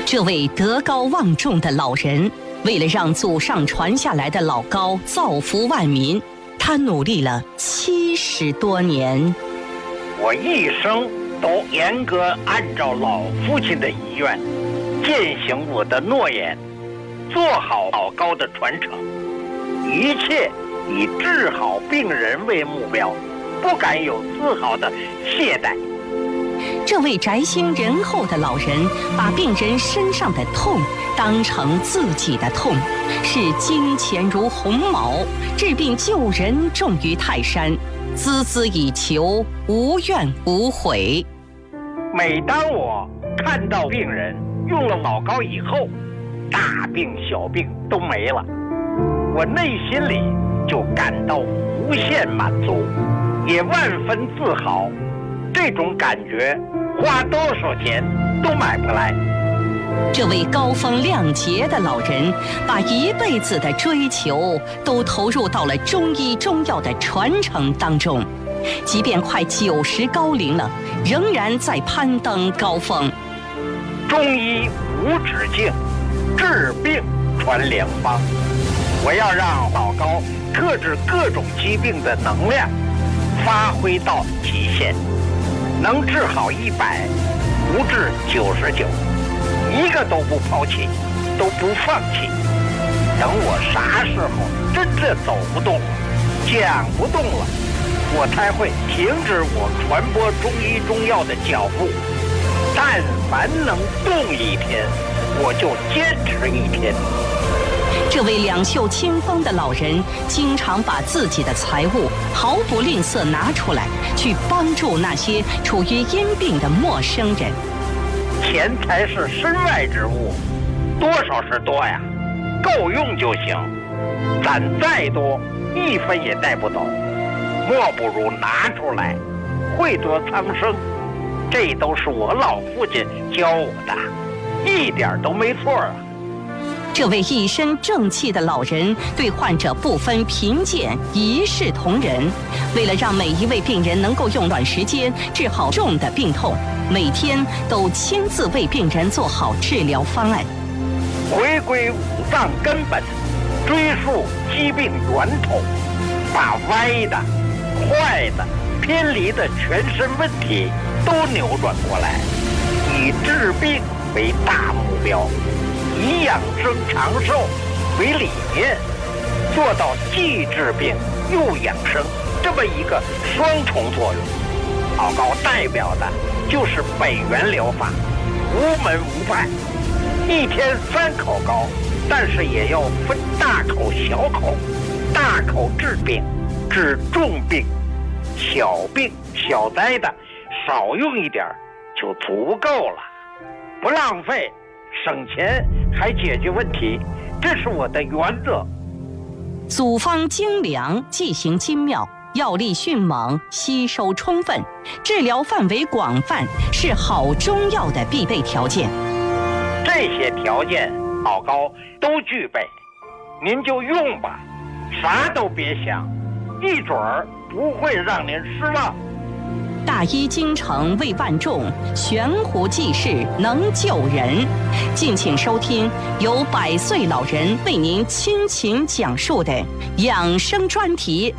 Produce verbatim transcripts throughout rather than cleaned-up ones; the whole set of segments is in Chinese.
这位德高望重的老人，为了让祖上传下来的老高造福万民，他努力了七十多年。 我一生都严格按照老父亲的遗愿，践行我的诺言，做好老高的传承，一切以治好病人为目标，不敢有丝毫的懈怠。 这位宅心仁厚的老人，把病人身上的痛当成自己的痛，视金钱如鸿毛，治病救人重于泰山，孜孜以求，无怨无悔。 每当我看到病人用了老高以后，大病小病都没了，我内心里就感到无限满足，也万分自豪。这种感觉花多少钱都买不来。 这位高风亮节的老人，把一辈子的追求都投入到了中医中药的传承当中，即便快九十高龄了，仍然在攀登高峰。 中医无止境，治病传良方。我要让老高克制各种疾病的能量发挥到极限，能治好一百，不治九十九，一个都不抛弃，都不放弃。等我啥时候真正走不动了，讲不动了，我才会停止我传播中医中药的脚步。但凡能动一天，我就坚持一天。 这位两袖清风的老人，经常把自己的财物毫不吝啬拿出来，去帮助那些处于因病的陌生人。 钱财是身外之物，多少是多呀，够用就行。攒再多，一分也带不走，莫不如拿出来，惠泽苍生。这都是我老父亲教我的，一点都没错啊。 这位一身正气的老人，对患者不分贫贱，一视同仁。为了让每一位病人能够用短时间治好重的病痛，每天都亲自为病人做好治疗方案。 回归五脏根本，追溯疾病源头，把歪的、坏的、偏离的全身问题都扭转过来，以治病为大目标，以养生长寿为理念，做到既治病又养生这么一个双重作用。老高代表的就是北元疗法，无门无派，一天三口高，但是也要分大口小口。大口治病，治重病，小病小灾的少用一点就足够了，不浪费，省钱还解决问题，这是我的原则。 组方精良，剂型精妙，药力迅猛，吸收充分，治疗范围广泛，是好中药的必备条件。 这些条件老高都具备，您就用吧，啥都别想，一准儿不会让您失望。 大医精诚为万众，悬壶济世能救人。敬请收听由百岁老人为您倾情讲述的养生专题。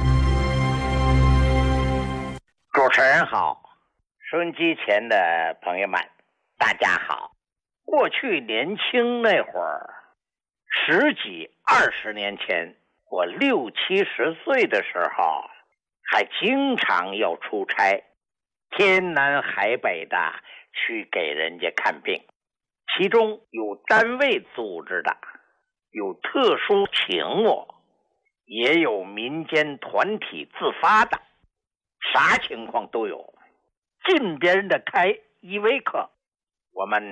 主持人好，收音机前的朋友们大家好。过去年轻那会儿，十几二十年前，我六七十岁的时候，还经常要出差，天南海北的去给人家看病，其中有单位组织的，有特殊请我，也有民间团体自发的，啥情况都有。近边的开依维柯，我们